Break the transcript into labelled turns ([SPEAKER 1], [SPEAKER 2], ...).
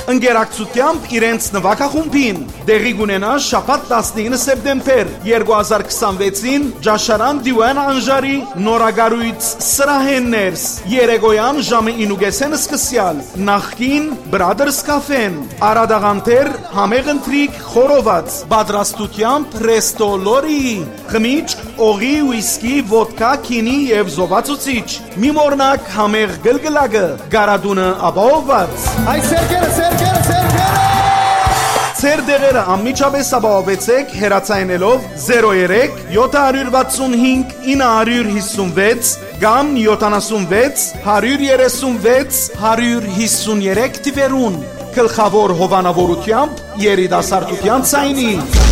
[SPEAKER 1] Ընկերակցությամբ իրենց նվագախումբին դեղի կունենա շաբաթ 19 սեպտեմբեր 2026-ին Ջաշարան Դիվան Անժարի նորագարույց սրահեններս երեկոյան ժամը 9:30 սկսյալ նախկին Brothers Cafe-ն Արադաղանտեր համեղ ընթրիք խորոված պատրաստությամբ Resto Lori խմիչք օղի ուիսկի ոդկա քինի եւ զովացուցիչ մի մորնակ համեղ գլգլակը գարադունը ապահովված
[SPEAKER 2] Այ սերկերը
[SPEAKER 1] Ձեր դեղերը անմիջապես ապահովեցեք հեռացայինելով 03 765 956 կամ 76 136 153 թվերուն գլխավոր հովանավորությամբ երիտասարդության ցայնի